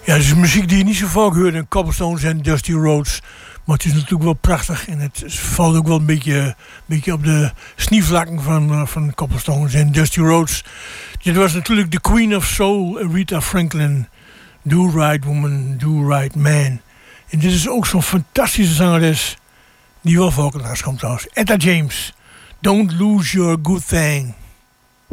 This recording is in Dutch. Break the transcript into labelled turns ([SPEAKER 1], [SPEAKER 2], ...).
[SPEAKER 1] Ja, het is muziek die je niet zo vaak hoort in Cobblestones en Dusty Rhodes. Maar het is natuurlijk wel prachtig en het valt ook wel een beetje op de snievlakken van Cobblestones en Dusty Rhodes. Dit was natuurlijk de Queen of Soul, Aretha Franklin. Do Right Woman, Do Right Man. En dit is ook zo'n fantastische zangeres die wel vaker langs komt trouwens. Etta James, Don't Lose Your Good Thing.